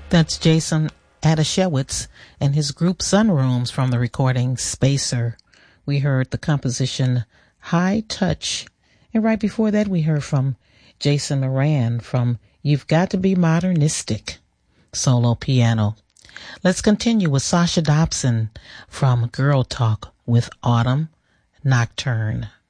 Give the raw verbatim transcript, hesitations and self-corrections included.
That's Jason Adashewitz and his group Sunrooms from the recording Spacer. We heard the composition High Touch. And right before that, we heard from Jason Moran from You've Got to Be Modernistic, solo piano. Let's continue with Sasha Dobson from Girl Talk with Autumn Nocturne.